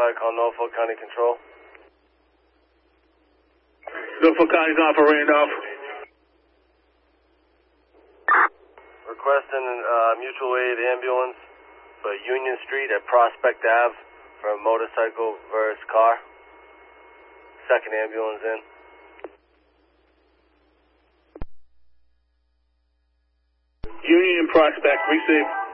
call Norfolk County Control. Norfolk County's on for Randolph. Requesting mutual aid ambulance for Union Street at Prospect Ave for a motorcycle versus car. Second ambulance in. Union and Prospect, receive.